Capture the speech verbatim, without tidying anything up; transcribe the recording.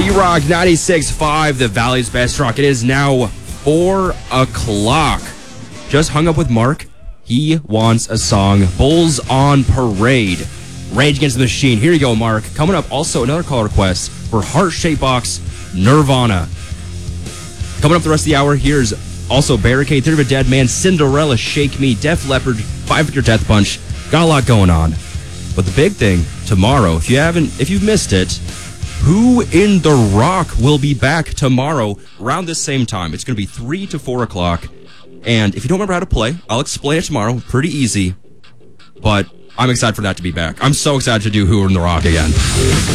Z-Rock ninety-six point five, the Valley's Best Rock. It is now four o'clock. Just hung up with Mark. He wants a song. Bulls on Parade. Rage Against the Machine. Here you go, Mark. Coming up, also another call request for Heart Shape Box, Nirvana. Coming up the rest of the hour, here's also Barricade, Theory of a Dead Man, Cinderella, Shake Me, Def Leppard, Five Finger Death Punch. Got a lot going on. But the big thing tomorrow, if you haven't, if you've missed it, Who in the Rock will be back tomorrow around this same time. It's going to be three to four o'clock. And if you don't remember how to play, I'll explain it tomorrow. Pretty easy. But I'm excited for that to be back. I'm so excited to do Who in the Rock again.